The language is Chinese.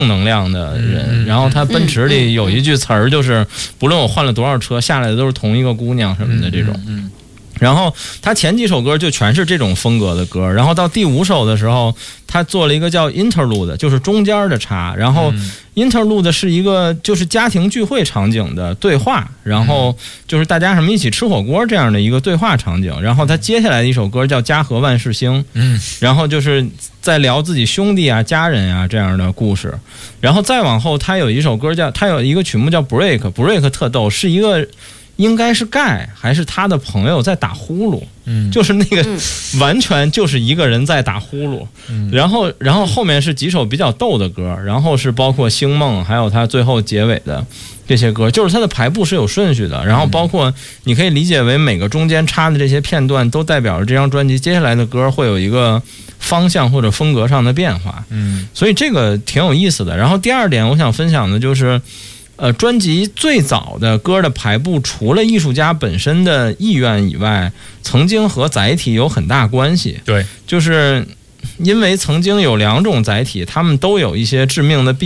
能量的人，然后他奔驰里有一句词儿，就是不论我换了多少车，下来的都是同一个姑娘什么的这种。然后他前几首歌就全是这种风格的歌，然后到第5首的时候，他做了一个叫 interlude， 就是中间的插，然后 interlude 是一个就是家庭聚会场景的对话，然后就是大家什么一起吃火锅这样的一个对话场景，然后他接下来的一首歌叫家和万事兴，然后就是在聊自己兄弟啊家人啊这样的故事，然后再往后他有一首歌他有一个曲目叫 break 特逗，是一个应该是盖还是他的朋友在打呼噜，就是那个完全就是一个人在打呼噜，然后后面是几首比较逗的歌，然后是包括星梦还有他最后结尾的这些歌，就是它的排布是有顺序的，然后包括你可以理解为每个中间插的这些片段都代表着这张专辑接下来的歌会有一个方向或者风格上的变化，所以这个挺有意思的。然后第二点我想分享的就是专辑最早的歌的排布，除了艺术家本身的意愿以外，曾经和载体有很大关系。 对， 就是因为曾经有2种载体，他们都有一些致命的弊